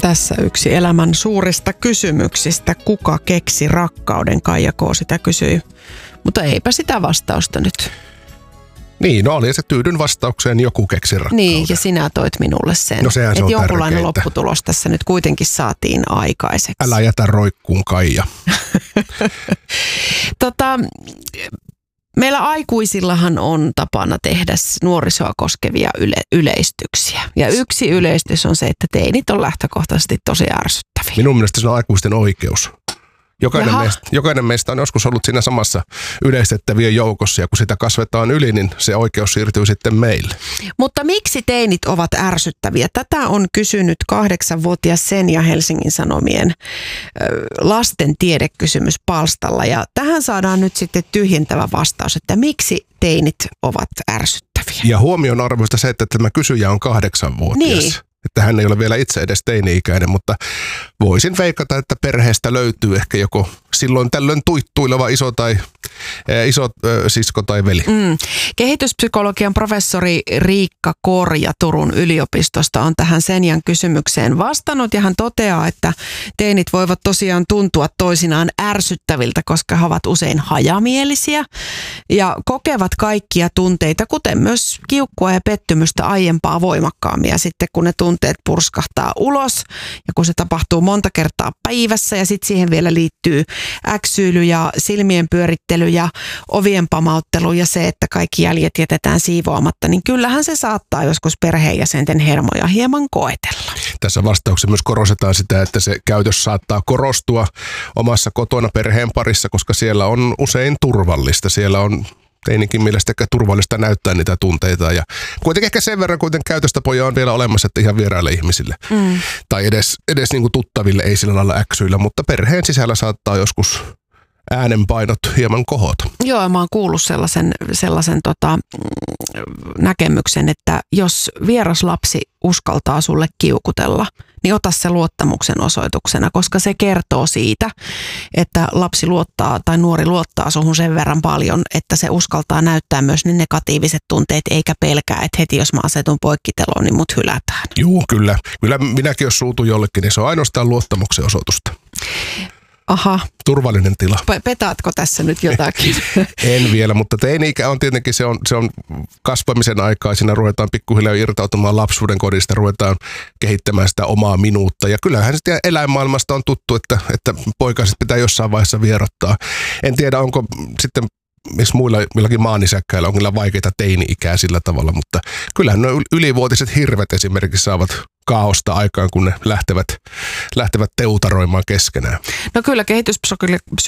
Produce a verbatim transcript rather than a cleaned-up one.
Tässä yksi elämän suurista kysymyksistä. Kuka keksi rakkauden? Kaija K. sitä kysyi. Mutta eipä sitä vastausta nyt. Niin, no oli se tyydyn vastaukseen joku keksi rakkauden. Niin, ja sinä toit minulle sen. No sehän se että on jonkunlainen tärkeintä. Lopputulos tässä nyt kuitenkin saatiin aikaiseksi. Älä jätä roikkuun, Kaija. tota, meillä aikuisillahan on tapana tehdä nuorisoa koskevia yle- yleistyksiä. Ja yksi yleistys on se, että teinit on lähtökohtaisesti tosi ärsyttäviä. Minun mielestä se on aikuisten oikeus. Jokainen meistä, jokainen meistä on joskus ollut siinä samassa yleistettävien joukossa, ja kun sitä kasvetaan yli, niin se oikeus siirtyy sitten meille. Mutta miksi teinit ovat ärsyttäviä? Tätä on kysynyt kahdeksanvuotias Senja Helsingin Sanomien ö, lasten tiedekysymys palstalla. Ja tähän saadaan nyt sitten tyhjentävä vastaus, että miksi teinit ovat ärsyttäviä. Ja huomioon arvoista se, että tämä kysyjä on kahdeksanvuotias. Niin. Että hän ei ole vielä itse edes teini-ikäinen, mutta voisin veikata, että perheestä löytyy ehkä joko silloin tällöin tuittuileva iso tai ää, iso ää, sisko tai veli. Mm. Kehityspsykologian professori Riikka Korja Turun yliopistosta on tähän Senjan kysymykseen vastannut, ja hän toteaa, että teinit voivat tosiaan tuntua toisinaan ärsyttäviltä, koska he ovat usein hajamielisiä ja kokevat kaikkia tunteita, kuten myös kiukkua ja pettymystä aiempaa voimakkaammin, ja sitten kun ne tunteet purskahtaa ulos ja kun se tapahtuu monta kertaa päivässä ja sitten siihen vielä liittyy äksyily ja silmien pyörittely ja ovien pamauttelu ja se, että kaikki jäljet jätetään siivoamatta, niin kyllähän se saattaa joskus perheenjäsenten hermoja hieman koetella. Tässä vastauksessa myös korostetaan sitä, että se käytös saattaa korostua omassa kotona perheen parissa, koska siellä on usein turvallista. Siellä on teinikin mielestä ehkä turvallista näyttää niitä tunteita, ja kuitenkin ehkä sen verran kuitenkin käytöstapoja on vielä olemassa, että ihan vieraille ihmisille mm. tai edes, edes niin kuin tuttaville ei sillä lailla äksyillä, mutta perheen sisällä saattaa joskus äänenpainot hieman kohota. Joo, mä oon kuullut sellaisen, sellaisen tota, näkemyksen, että jos vieras lapsi uskaltaa sulle kiukutella, niin ota se luottamuksen osoituksena, koska se kertoo siitä, että lapsi luottaa tai nuori luottaa suhun sen verran paljon, että se uskaltaa näyttää myös ne negatiiviset tunteet, eikä pelkää, että heti jos mä asetun poikkiteloon, niin mut hylätään. Joo, kyllä. Kyllä minäkin jos suutun jollekin, niin se on ainoastaan luottamuksen osoitusta. Aha. Turvallinen tila. Petaatko tässä nyt jotakin? En vielä, mutta teini-ikä on tietenkin, se on, se on kasvamisen aikaa. Siinä ruvetaan pikkuhiljaa irtautumaan lapsuuden kodista, ruvetaan kehittämään sitä omaa minuutta. Ja kyllähän sitten eläinmaailmasta on tuttu, että, että poikaset pitää jossain vaiheessa vierottaa. En tiedä, onko sitten missä muilla jollakin maanisäkkäillä on kyllä vaikeita teini-ikää sillä tavalla, mutta kyllähän nuo ylivuotiset hirvet esimerkiksi saavat kaaosta aikaan, kun ne lähtevät, lähtevät teutaroimaan keskenään. No kyllä kehityspsykologi